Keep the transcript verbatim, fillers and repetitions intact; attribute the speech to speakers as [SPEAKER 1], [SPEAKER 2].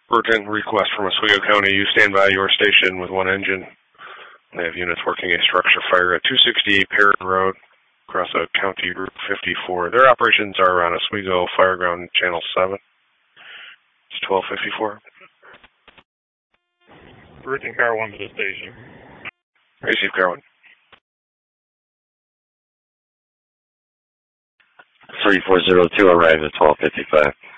[SPEAKER 1] Urgent request from Oswego County. You stand by your station with one engine. They have units working a structure fire at two sixty-eight Perrin Road, across a County Route fifty-four. Their operations are on Oswego Fireground Channel seven. It's twelve fifty-four.
[SPEAKER 2] Routing Car one to the station.
[SPEAKER 1] Receive Car one.
[SPEAKER 3] three four zero two arrives at twelve fifty-five.